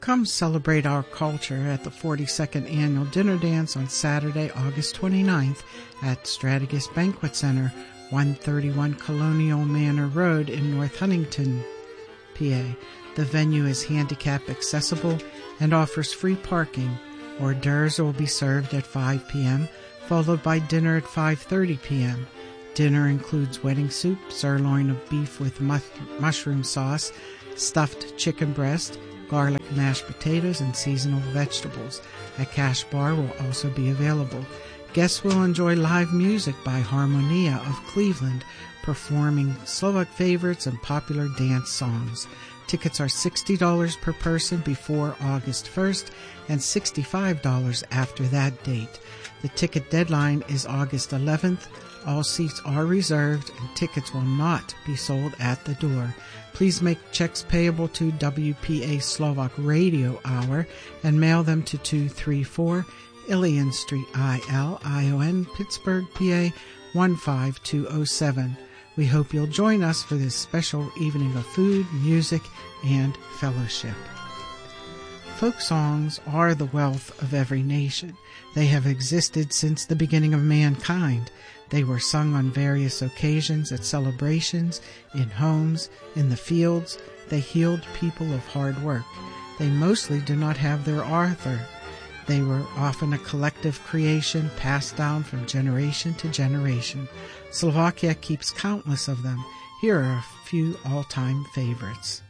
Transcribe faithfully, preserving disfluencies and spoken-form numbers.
Come celebrate our culture at the forty-second Annual Dinner Dance on Saturday, August twenty-ninth at Strategist Banquet Center, one thirty-one Colonial Manor Road in North Huntington, P A. The venue is handicap accessible and offers free parking. Hors d'oeuvres will be served at five p.m., followed by dinner at five thirty p.m. Dinner includes wedding soup, sirloin of beef with mu- mushroom sauce, stuffed chicken breast, garlic mashed potatoes, and seasonal vegetables. A cash bar will also be available. Guests will enjoy live music by Harmonia of Cleveland, performing Slovak favorites and popular dance songs. Tickets are sixty dollars per person before August first and sixty-five dollars after that date. The ticket deadline is August eleventh. All seats are reserved and tickets will not be sold at the door. Please make checks payable to W P A Slovak Radio Hour and mail them to two thirty-four Ilion Street, I L I O N, Pittsburgh, P A one five two oh seven. We hope you'll join us for this special evening of food, music, and fellowship. Folk songs are the wealth of every nation. They have existed since the beginning of mankind. They were sung on various occasions at celebrations, in homes, in the fields. They healed people of hard work. They mostly do not have their author. They were often a collective creation passed down from generation to generation. Slovakia keeps countless of them. Here are a few all-time favorites.